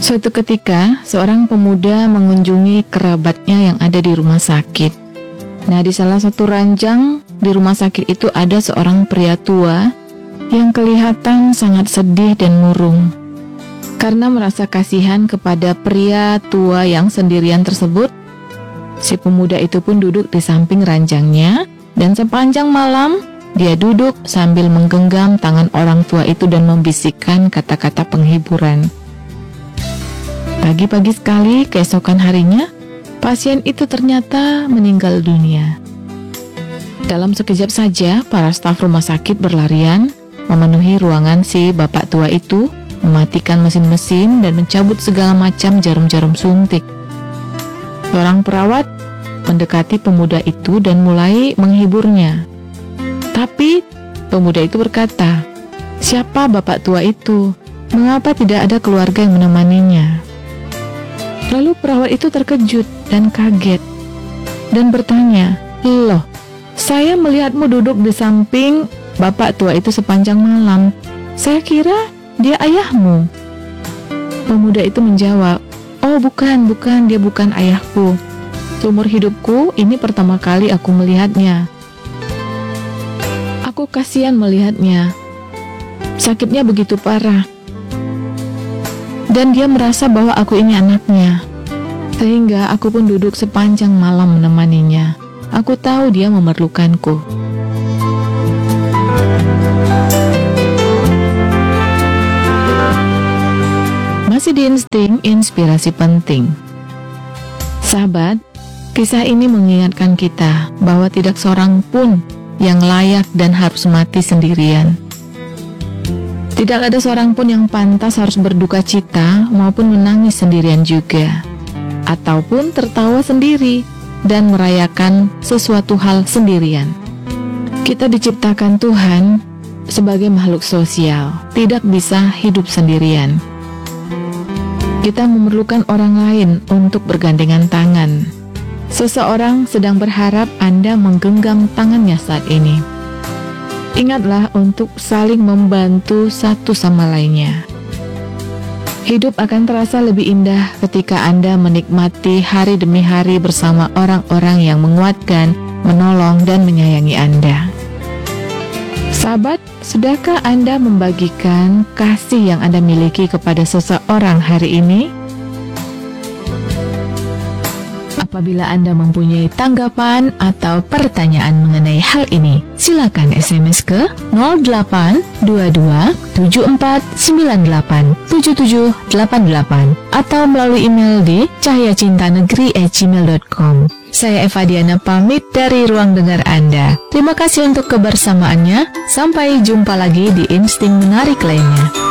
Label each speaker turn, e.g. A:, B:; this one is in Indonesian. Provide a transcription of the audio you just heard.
A: Suatu ketika, seorang pemuda mengunjungi kerabatnya yang ada di rumah sakit. Nah, di salah satu ranjang di rumah sakit itu ada seorang pria tua yang kelihatan sangat sedih dan murung. Karena merasa kasihan kepada pria tua yang sendirian tersebut, si pemuda itu pun duduk di samping ranjangnya, dan sepanjang malam dia duduk sambil menggenggam tangan orang tua itu dan membisikkan kata-kata penghiburan. Pagi-pagi sekali keesokan harinya, pasien itu ternyata meninggal dunia. Dalam sekejap saja, para staf rumah sakit berlarian memenuhi ruangan si bapak tua itu, mematikan mesin-mesin dan mencabut segala macam jarum-jarum suntik. Seorang perawat mendekati pemuda itu dan mulai menghiburnya. Tapi pemuda itu berkata, "Siapa bapak tua itu? Mengapa tidak ada keluarga yang menemaninya?" Lalu perawat itu terkejut dan kaget dan bertanya, "Loh, saya melihatmu duduk di samping bapak tua itu sepanjang malam. Saya kira dia ayahmu." Pemuda itu menjawab, "Oh bukan, dia bukan ayahku. Seumur hidupku ini pertama kali aku melihatnya. Aku kasihan melihatnya. Sakitnya begitu parah. Dan dia merasa bahwa aku ini anaknya. Sehingga aku pun duduk sepanjang malam menemaninya. Aku tahu dia memerlukanku." Masih di Insting Inspirasi Penting. Sahabat, kisah ini mengingatkan kita bahwa tidak seorang pun yang layak dan harus mati sendirian. Tidak ada seorang pun yang pantas harus berduka cita maupun menangis sendirian juga, ataupun tertawa sendiri dan merayakan sesuatu hal sendirian. Kita diciptakan Tuhan sebagai makhluk sosial, tidak bisa hidup sendirian. Kita memerlukan orang lain untuk bergandengan tangan. Seseorang sedang berharap Anda menggenggam tangannya saat ini. Ingatlah untuk saling membantu satu sama lainnya. Hidup akan terasa lebih indah ketika Anda menikmati hari demi hari bersama orang-orang yang menguatkan, menolong, dan menyayangi Anda. Sahabat, sudahkah Anda membagikan kasih yang Anda miliki kepada seseorang hari ini? Apabila Anda mempunyai tanggapan atau pertanyaan mengenai hal ini, silakan SMS ke 082274987788 atau melalui email di cahyacintanegeri@gmail.com. Saya Eva Diana pamit dari ruang dengar Anda. Terima kasih untuk kebersamaannya. Sampai jumpa lagi di Insting Menarik lainnya.